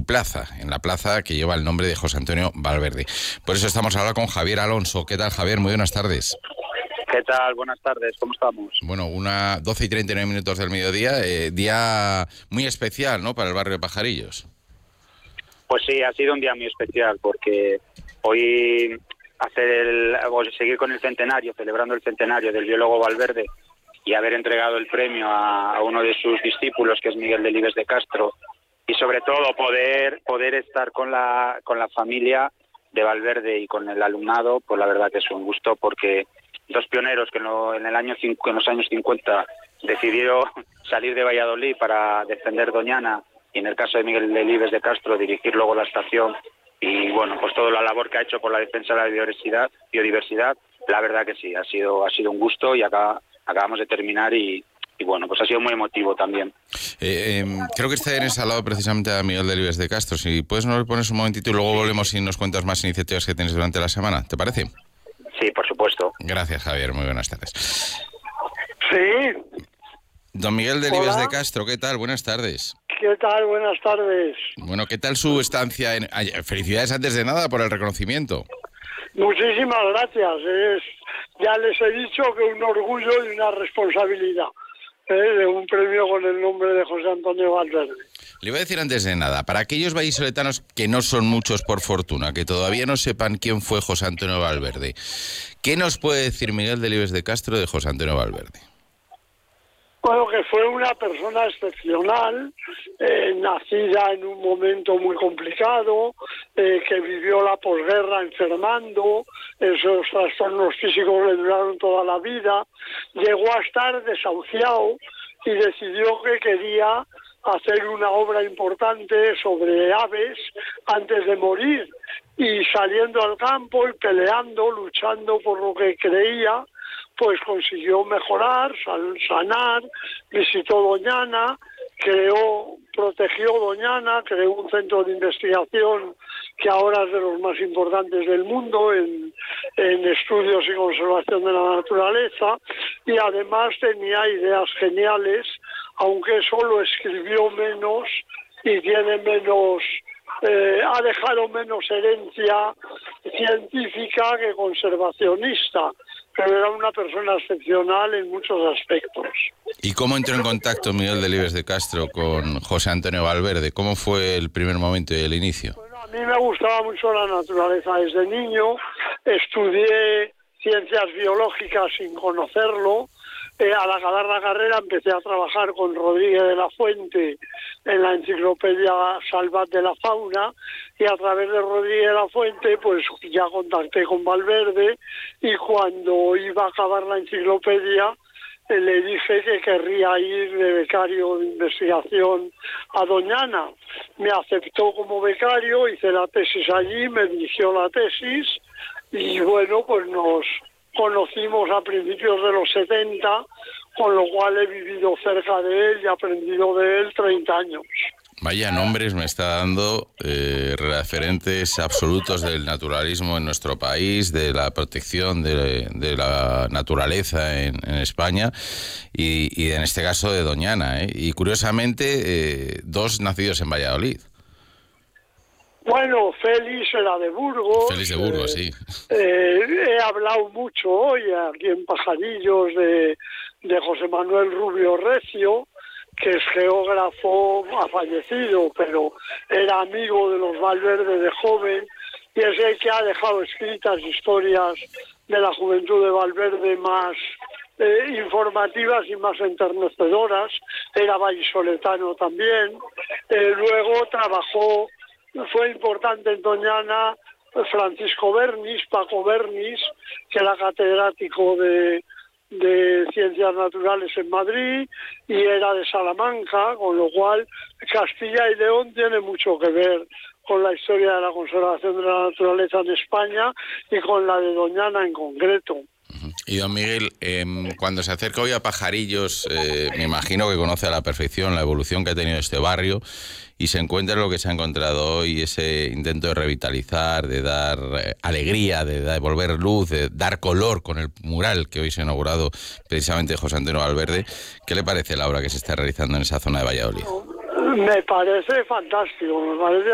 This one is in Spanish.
su plaza, en la plaza que lleva el nombre de José Antonio Valverde. Por eso estamos ahora con Javier Alonso. ¿Qué tal, Javier? Muy buenas tardes. ¿Qué tal? Buenas tardes, ¿cómo estamos? Bueno, 12:39 del mediodía, día muy especial, ¿no?, para el barrio de Pajarillos. Pues sí, ha sido un día muy especial porque hoy seguir con el centenario, celebrando el centenario del biólogo Valverde y haber entregado el premio a uno de sus discípulos, que es Miguel Delibes de Castro, y sobre todo poder estar con la familia de Valverde y con el alumnado, pues la verdad que es un gusto, porque dos pioneros que en los años 50 decidieron salir de Valladolid para defender Doñana, y en el caso de Miguel Delibes de Castro dirigir luego la estación, y bueno, pues toda la labor que ha hecho por la defensa de la biodiversidad, la verdad que sí, ha sido un gusto, y acabamos de terminar y bueno, pues ha sido muy emotivo también. Creo que tienes al lado precisamente a Miguel Delibes de Castro. Si puedes, nos lo pones un momentito y luego volvemos y nos cuentas más iniciativas que tienes durante la semana, ¿te parece? Sí, por supuesto. Gracias, Javier, muy buenas tardes. Sí. Don Miguel Delibes de Castro, ¿qué tal? Buenas tardes. ¿Qué tal? Buenas tardes. Bueno, ¿qué tal su estancia? Felicidades antes de nada por el reconocimiento. Muchísimas gracias. Ya les he dicho que un orgullo y una responsabilidad de un premio con el nombre de José Antonio Valverde. Le voy a decir antes de nada, para aquellos vallisoletanos que no son muchos por fortuna, que todavía no sepan quién fue José Antonio Valverde, ¿qué nos puede decir Miguel Delibes de Castro de José Antonio Valverde? Bueno, que fue una persona excepcional, nacida en un momento muy complicado, que vivió la posguerra enfermando, esos trastornos físicos le duraron toda la vida, llegó a estar desahuciado y decidió que quería hacer una obra importante sobre aves antes de morir, y saliendo al campo y peleando, luchando por lo que creía, pues consiguió mejorar, sanar, visitó Doñana, protegió Doñana, creó un centro de investigación que ahora es de los más importantes del mundo en estudios y conservación de la naturaleza, y además tenía ideas geniales, aunque solo escribió menos y tiene menos, ha dejado menos herencia científica que conservacionista, pero era una persona excepcional en muchos aspectos. ¿Y cómo entró en contacto Miguel Delibes de Castro con José Antonio Valverde? ¿Cómo fue el primer momento y el inicio? Bueno, a mí me gustaba mucho la naturaleza desde niño, estudié ciencias biológicas sin conocerlo. Al acabar la carrera empecé a trabajar con Rodríguez de la Fuente en la enciclopedia Salvat de la Fauna, y a través de Rodríguez de la Fuente pues ya contacté con Valverde, y cuando iba a acabar la enciclopedia le dije que querría ir de becario de investigación a Doñana. Me aceptó como becario, hice la tesis allí, me dirigió la tesis, y bueno, pues nos conocimos a principios de los 70, con lo cual he vivido cerca de él y aprendido de él 30 años. Vaya nombres me está dando, referentes absolutos del naturalismo en nuestro país, de la protección de la naturaleza en España, y en este caso de Doñana, y curiosamente dos nacidos en Valladolid. Bueno, Félix era de Burgos. Félix de Burgos, sí. He hablado mucho hoy aquí en Pajarillos de José Manuel Rubio Recio, que es geógrafo, ha fallecido, pero era amigo de los Valverde de joven, y es el que ha dejado escritas historias de la juventud de Valverde más informativas y más enternecedoras. Era vallisoletano también. Luego fue importante en Doñana Francisco Bernis, Paco Bernis, que era catedrático de Ciencias Naturales en Madrid y era de Salamanca, con lo cual Castilla y León tiene mucho que ver con la historia de la conservación de la naturaleza en España y con la de Doñana en concreto. Y don Miguel, cuando se acerca hoy a Pajarillos, me imagino que conoce a la perfección la evolución que ha tenido este barrio, y se encuentra lo que se ha encontrado hoy, ese intento de revitalizar, de dar alegría, de devolver luz, de dar color con el mural que hoy se ha inaugurado precisamente José Antonio Valverde. ¿Qué le parece la obra que se está realizando en esa zona de Valladolid? Me parece fantástico, me parece